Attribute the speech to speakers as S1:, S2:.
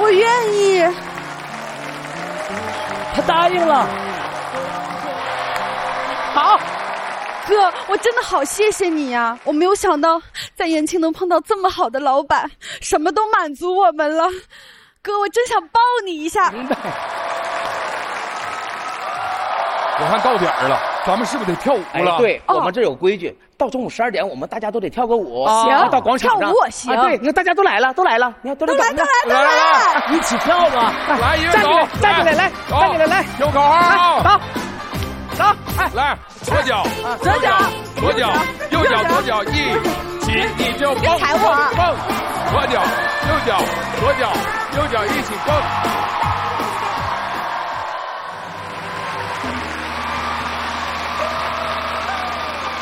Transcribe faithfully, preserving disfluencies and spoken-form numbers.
S1: 我愿意。
S2: 他答应了。
S3: 好。
S1: 哥，我真的好谢谢你呀！我没有想到在延庆能碰到这么好的老板，什么都满足我们了。哥，我真想抱你一下。
S3: 明白。
S4: 我看到点儿了，咱们是不是得跳舞了？
S3: 哎、对、
S1: 哦，
S3: 我们这有规矩，到中午十二点，我们大家都得跳个舞。
S1: 行，
S3: 到广场上
S1: 跳舞行。
S3: 啊，对，你看大家都来了，都来了，你看都
S1: 来，都来，都来，都来，
S2: 一起跳吧！
S4: 来，一个
S3: 站起来，站起来，来，站起来，来，
S4: 有口号，
S3: 走。走，哎，
S4: 来，左脚，
S1: 左脚，
S4: 左脚，右脚，左脚，一起，你就蹦，
S1: 踩我，
S4: 蹦，左脚，右脚，左脚，右脚，一起蹦。